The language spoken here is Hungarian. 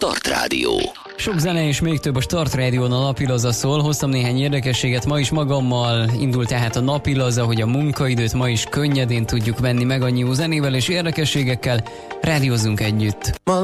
Start Rádió. Sok zene és még több a Start Rádión, a napilaza szól. Hoztam néhány érdekességet ma is magammal. Indult tehát a napilaza, hogy a munkaidőt ma is könnyedén tudjuk venni meg annyi jó zenével és érdekességekkel. Rádiózzunk együtt.